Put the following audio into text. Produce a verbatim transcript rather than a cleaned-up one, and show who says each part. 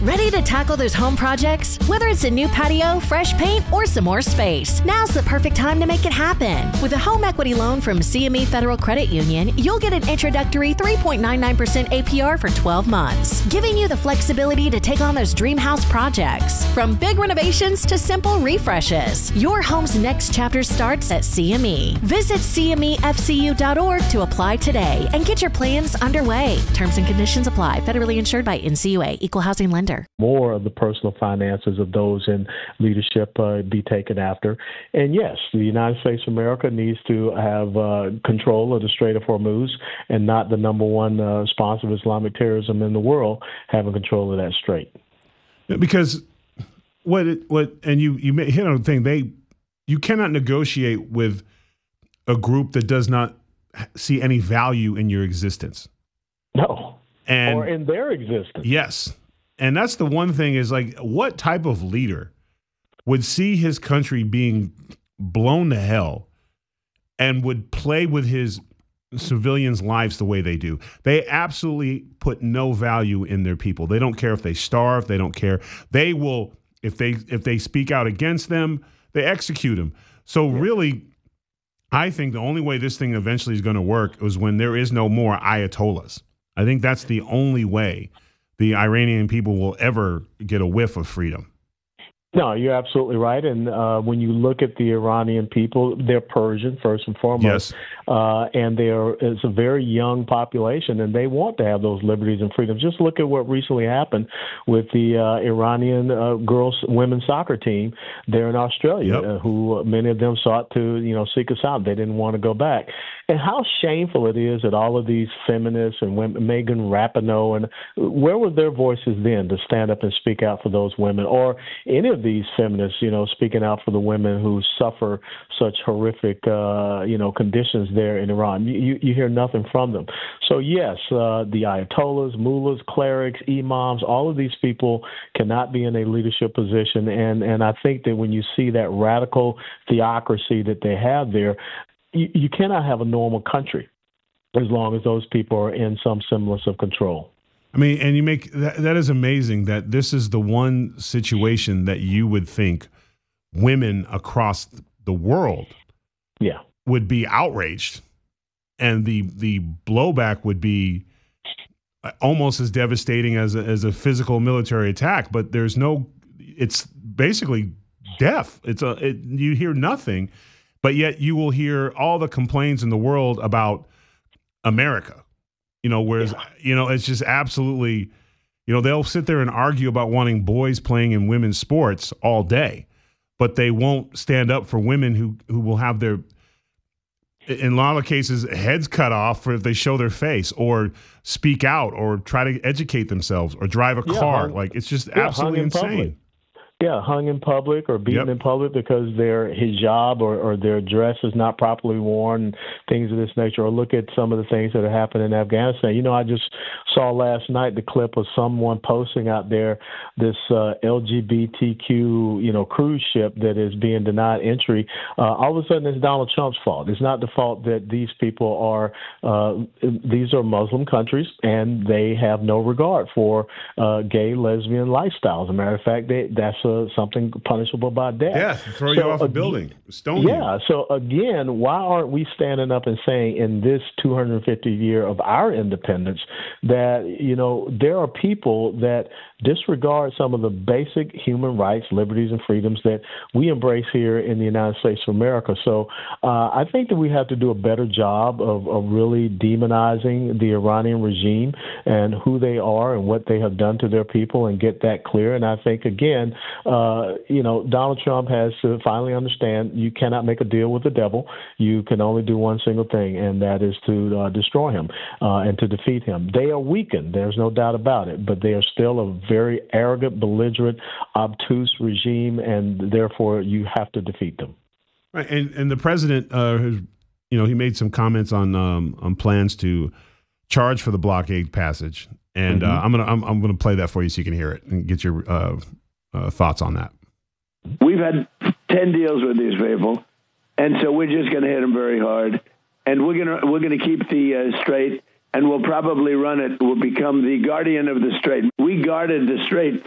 Speaker 1: Ready to tackle those home projects? Whether it's a new patio, fresh paint, or some more space, now's the perfect time to make it happen. With a home equity loan from C M E Federal Credit Union, you'll get an introductory three point nine nine percent A P R for twelve months, giving you the flexibility to take on those dream house projects. From big renovations to simple refreshes, your home's next chapter starts at C M E. Visit C M E F C U dot org to apply today and get your plans underway. Terms and conditions apply. Federally insured by N C U A, Equal Housing Lender.
Speaker 2: More of the personal finances of those in leadership uh, be taken after. And yes, the United States of America needs to have uh, control of the Strait of Hormuz and not the number one uh, sponsor of Islamic terrorism in the world having control of that strait.
Speaker 3: Because what it, what and you you hit on the thing, they you cannot negotiate with a group that does not see any value in your existence.
Speaker 2: No.
Speaker 3: And,
Speaker 2: or in their existence.
Speaker 3: Yes. And that's the one thing is like, what type of leader would see his country being blown to hell and would play with his civilians' lives the way they do? They absolutely put no value in their people. They don't care if they starve. They don't care. They will, if they if they speak out against them, they execute them. So yeah. really, I think the only way this thing eventually is going to work is when there is no more Ayatollahs. I think that's the only way the Iranian people will ever get a whiff of freedom.
Speaker 2: No, you're absolutely right. And uh, when you look at the Iranian people, they're Persian, first and foremost.
Speaker 3: Yes.
Speaker 2: Uh, and they're it's a very young population, and they want to have those liberties and freedoms. Just look at what recently happened with the uh, Iranian uh, girls women's soccer team there in Australia,
Speaker 3: yep. uh,
Speaker 2: who many of them sought to, you know, seek asylum. They didn't want to go back. And how shameful it is that all of these feminists and women, Megan Rapinoe, and where were their voices then to stand up and speak out for those women, or any of these feminists, you know, speaking out for the women who suffer such horrific, uh, you know, conditions there in Iran? You, you hear nothing from them. So, yes, uh, the Ayatollahs, mullahs, clerics, imams, all of these people cannot be in a leadership position. And, and I think that when you see that radical theocracy that they have there, you, you cannot have a normal country as long as those people are in some semblance of control.
Speaker 3: I mean, and you make that, that is amazing that this is the one situation that you would think women across the world
Speaker 2: yeah.
Speaker 3: would be outraged, and the the blowback would be almost as devastating as a, as a physical military attack. But there's no, it's basically deaf. It's a it, you hear nothing, but yet you will hear all the complaints in the world about America. You know, whereas, yeah. you know, it's just absolutely, you know, they'll sit there and argue about wanting boys playing in women's sports all day, but they won't stand up for women who, who will have their, in a lot of cases, heads cut off for if they show their face or speak out or try to educate themselves or drive a
Speaker 2: yeah,
Speaker 3: car.
Speaker 2: hung,
Speaker 3: Like, it's just
Speaker 2: yeah,
Speaker 3: absolutely insane.
Speaker 2: Public. Yeah, hung in public or beaten
Speaker 3: yep.
Speaker 2: in public because their hijab or, or their dress is not properly worn, things of this nature. Or look at some of the things that have happened in Afghanistan. You know, I just saw last night the clip of someone posting out there this uh, L G B T Q, you know, cruise ship that is being denied entry. Uh, all of a sudden, it's Donald Trump's fault. It's not the fault that these people are. Uh, these are Muslim countries, and they have no regard for uh, gay, lesbian lifestyles. As a matter of fact, they, that's Uh, something punishable by death.
Speaker 3: Yeah, throw you so, off a building, stone you.
Speaker 2: Yeah, so again, why aren't we standing up and saying in this two hundred fiftieth year of our independence that, you know, there are people that disregard some of the basic human rights, liberties, and freedoms that we embrace here in the United States of America. So uh, I think that we have to do a better job of, of really demonizing the Iranian regime and who they are and what they have done to their people and get that clear. And I think, again, uh, you know, Donald Trump has to finally understand you cannot make a deal with the devil. You can only do one single thing, and that is to uh, destroy him uh, and to defeat him. They are weakened. There's no doubt about it, but they are still a very arrogant, belligerent, obtuse regime, and therefore you have to defeat them.
Speaker 3: Right, and and the president, uh, has, you know, he made some comments on um, on plans to charge for the blockade passage, and mm-hmm. uh, I'm gonna I'm, I'm gonna play that for you so you can hear it and get your uh, uh, thoughts on that.
Speaker 4: We've had ten deals with these people, and so we're just going to hit them very hard, and we're gonna we're gonna keep the uh, strait. And we'll probably run it. We'll become the guardian of the strait. We guarded the strait